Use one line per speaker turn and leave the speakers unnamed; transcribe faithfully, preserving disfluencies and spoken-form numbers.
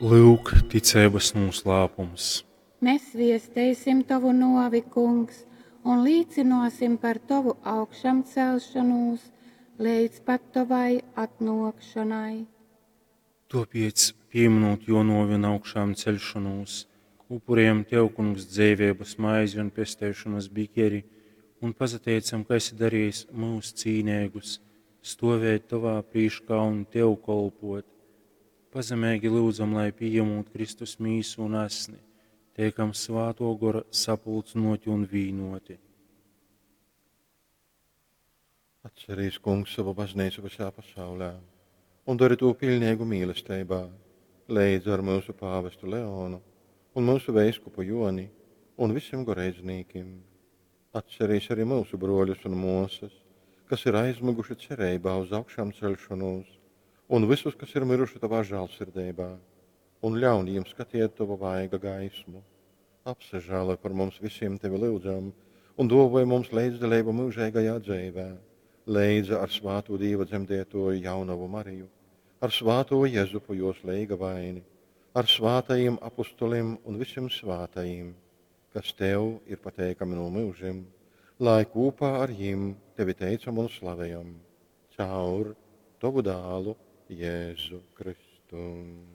Lūk, ticības noslēpums.
Mēs viestēsim tavu novi, kungs, un līdzinosim par tavu augšām celšanos līdz pat tavai atnākšanai.
Tāpēc, pieminot Jonovina augšām celšanos, upuriem tev, kungs, dzīvības maizi un pestēšanas bikeri, un pazateicam, ka esi darījis mūs cīnīgus, stāvēt tavā prīškā un tev kolpot. Pazemīgi lūdzam, lai pieņemot Kristus mīsu un asni, tiekam svāto gora sapulcinoti un vīnoti.
Atcerīs, kungs, savu baznīcu visā pasaulē, un dari to pilnīgu mīlestībā, līdz ar mūsu pāvestu Leonu un mūsu veiskupu Joni un visiem goreiznīkiem. Atcerīs arī mūsu broļus un mūsas, kas ir aizmiguši cerībā uz augšām celšanos, un visus, kas ir miruši tavā žēlsirdībā, un ļaun jiem skatiet tavu vaiga gaismu. Apsažālē par mums visiem tevi lūdzam, un dāvāj mums līdzdalību mūžīgajā dzīvē, līdz ar svāto Dieva dzemdētoju Jaunavu Mariju, ar svāto Jēzupu jos līga vaini, ar svātajiem apostoliem un visiem svātajiem, kas tev ir pateikami no mūžiem, lai kopā ar jiem tevi teicam un slavējam, caur tavu dālu Jēzu Kristu.